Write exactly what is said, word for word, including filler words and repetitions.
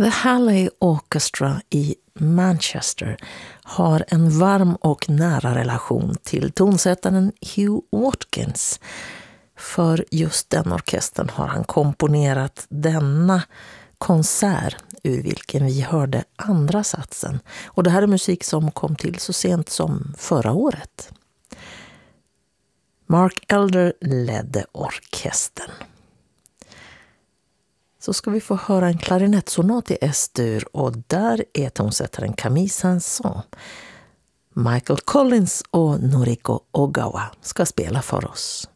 The Halley Orchestra i Manchester har en varm och nära relation till tonsättaren Hugh Watkins. För just den orkestern har han komponerat denna konsert ur vilken vi hörde andra satsen. Och det här är musik som kom till så sent som förra året. Mark Elder ledde orkestern. Så ska vi få höra en klarinettsonat i S-dur och där är tonsättaren Camille Saint-Saëns. Michael Collins och Noriko Ogawa ska spela för oss.